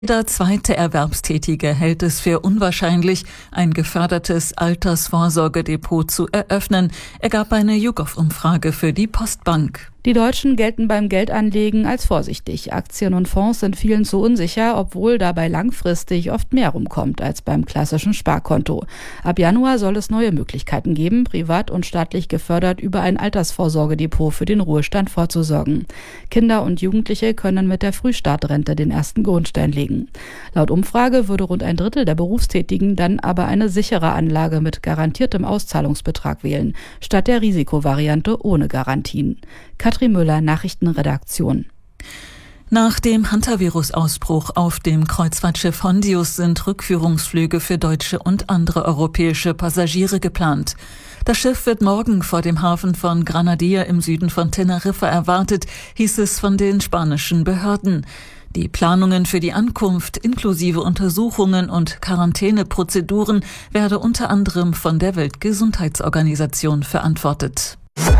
Jeder zweite Erwerbstätige hält es für unwahrscheinlich, ein gefördertes Altersvorsorgedepot zu eröffnen, ergab eine YouGov-Umfrage für die Postbank. Die Deutschen gelten beim Geldanlegen als vorsichtig. Aktien und Fonds sind vielen zu unsicher, obwohl dabei langfristig oft mehr rumkommt als beim klassischen Sparkonto. Ab Januar soll es neue Möglichkeiten geben, privat und staatlich gefördert über ein Altersvorsorgedepot für den Ruhestand vorzusorgen. Kinder und Jugendliche können mit der Frühstartrente den ersten Grundstein legen. Laut Umfrage würde rund ein Drittel der Berufstätigen dann aber eine sichere Anlage mit garantiertem Auszahlungsbetrag wählen, statt der Risikovariante ohne Garantien. Katrin Müller, Nachrichtenredaktion. Nach dem Hantavirus-Ausbruch auf dem Kreuzfahrtschiff Hondius sind Rückführungsflüge für deutsche und andere europäische Passagiere geplant. Das Schiff wird morgen vor dem Hafen von Granadilla im Süden von Teneriffa erwartet, hieß es von den spanischen Behörden. Die Planungen für die Ankunft inklusive Untersuchungen und Quarantäneprozeduren werde unter anderem von der Weltgesundheitsorganisation verantwortet.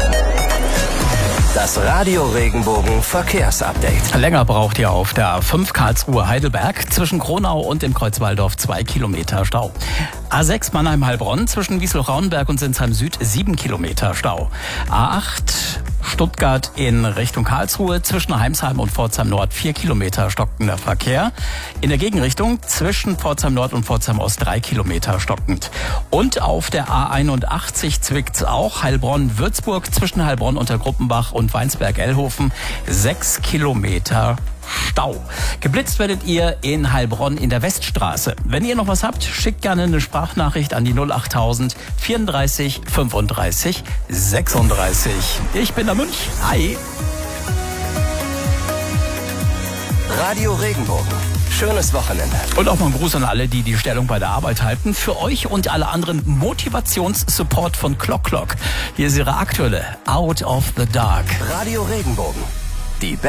Das Radio Regenbogen Verkehrsupdate. Länger braucht ihr auf der A5 Karlsruhe-Heidelberg zwischen Kronau und dem Kreuzwaldorf 2 Kilometer Stau. A6 Mannheim-Heilbronn zwischen Wiesloch-Rauenberg und Sinsheim Süd 7 Kilometer Stau. A8 Stuttgart in Richtung Karlsruhe zwischen Heimsheim und Pforzheim Nord 4 Kilometer stockender Verkehr. In der Gegenrichtung zwischen Pforzheim Nord und Pforzheim Ost 3 Kilometer stockend. Und auf der A81 zwickt's auch Heilbronn-Würzburg zwischen Heilbronn unter Gruppenbach und Weinsberg-Ellhofen 6 Kilometer Stau. Geblitzt werdet ihr in Heilbronn in der Weststraße. Wenn ihr noch was habt, schickt gerne eine Sprachnachricht an die 08000 34 35 36. Ich bin der Münch. Hi. Radio Regenbogen. Schönes Wochenende. Und auch mal ein Gruß an alle, die die Stellung bei der Arbeit halten. Für euch und alle anderen Motivationssupport von Clock. Hier ist ihre aktuelle Out of the Dark. Radio Regenbogen. Die